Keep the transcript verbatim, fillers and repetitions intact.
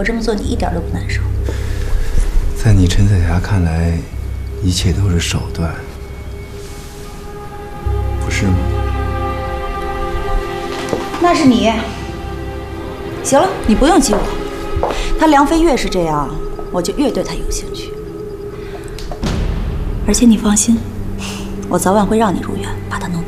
我这么做你一点都不难受。 在你陈彩霞看来，一切都是手段，不是吗？ 那是你。行了，你不用激我。他梁飞越是这样，我就越对他有兴趣。而且你放心，我早晚会让你如愿，把他弄。